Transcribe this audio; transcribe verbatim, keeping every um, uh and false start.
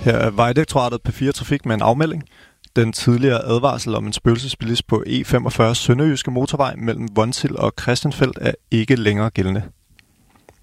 Her er Vejdirektoratet P fire Trafik med en afmelding. Den tidligere advarsel om en spøgelsesbilist på E femogfyrre Sønderjyske Motorvej mellem Vonsild og Christiansfeld er ikke længere gældende.